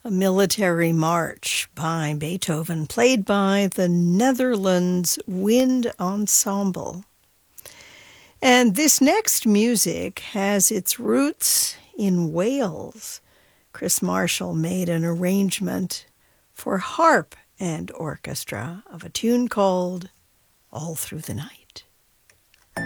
a military march by Beethoven, played by the Netherlands Wind Ensemble. And this next music has its roots in Wales. Chris Marshall made an arrangement for harp and orchestra of a tune called All Through the Night.